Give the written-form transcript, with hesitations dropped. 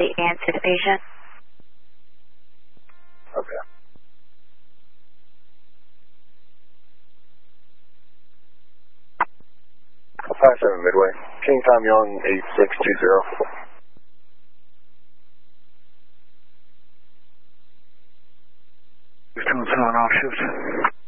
the anticipation. Okay. 57 Midway. King Tom Young 8620. Still on off shift.